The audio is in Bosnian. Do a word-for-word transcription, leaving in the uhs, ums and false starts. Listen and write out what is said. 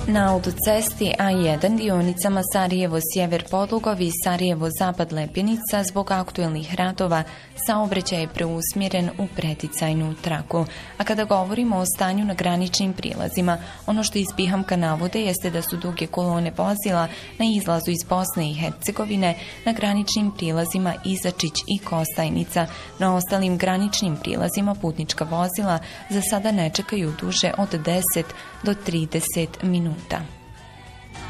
Na autocesti A jedan dionicama Sarajevo-Sjever Podlugovi i Sarajevo-Zapad Lepenica zbog aktuelnih radova saobraćaj je preusmjeren u preticajnu traku. A kada govorimo o stanju na graničnim prilazima, ono što iz Bihamka navode jeste da su duge kolone vozila na izlazu iz Bosne i Hercegovine na graničnim prilazima Izačić i Kostajnica. Na ostalim graničnim prilazima putnička vozila za sada ne čekaju duže od deset do trideset minuta.